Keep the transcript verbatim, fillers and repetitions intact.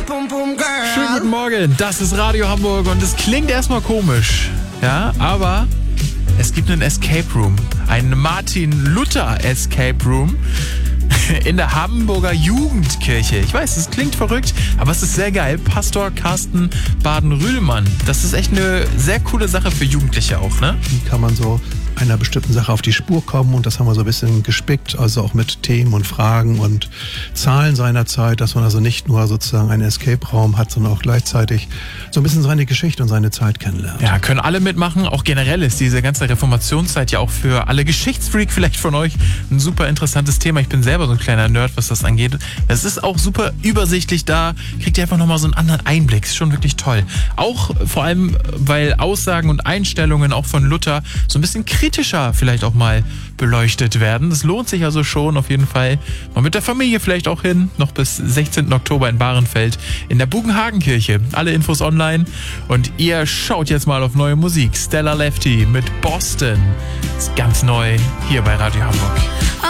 Schönen guten Morgen, das ist Radio Hamburg und es klingt erstmal komisch, ja, aber es gibt einen Escape Room, einen Martin Luther Escape Room in der Hamburger Jugendkirche. Ich weiß, es klingt verrückt, aber es ist sehr geil. Pastor Carsten Baden-Rühlmann, das ist echt eine sehr coole Sache für Jugendliche auch, ne? Wie kann man so einer bestimmten Sache auf die Spur kommen, und das haben wir so ein bisschen gespickt, also auch mit Themen und Fragen und Zahlen seiner Zeit, dass man also nicht nur sozusagen einen Escape-Raum hat, sondern auch gleichzeitig so ein bisschen seine Geschichte und seine Zeit kennenlernt. Ja, können alle mitmachen. Auch generell ist diese ganze Reformationszeit ja auch für alle Geschichtsfreak vielleicht von euch ein super interessantes Thema. Ich bin selber so ein kleiner Nerd, was das angeht. Es ist auch super übersichtlich da. Kriegt ihr einfach nochmal so einen anderen Einblick. Ist schon wirklich toll. Auch vor allem, weil Aussagen und Einstellungen auch von Luther so ein bisschen kritischer vielleicht auch mal beleuchtet werden. Das lohnt sich also schon auf jeden Fall. Mal mit der Familie vielleicht auch hin. Noch bis sechzehnten Oktober in Bahrenfeld in der Bugenhagenkirche. Alle Infos online. Und ihr schaut jetzt mal auf neue Musik. Stella Lefty mit Boston. Ist ganz neu hier bei Radio Hamburg.